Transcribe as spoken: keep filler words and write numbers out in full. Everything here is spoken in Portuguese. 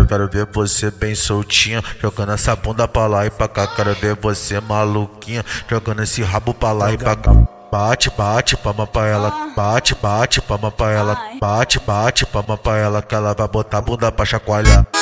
quero, quero ver você bem soltinha, jogando essa bunda pra lá e pra cá. Quero ver você maluquinha, jogando esse rabo pra lá e pra cá. Bate, bate, palma pra ela, bate, bate, palma pra ela, bate, bate, palma pra ela, que ela vai botar a bunda pra chacoalhar.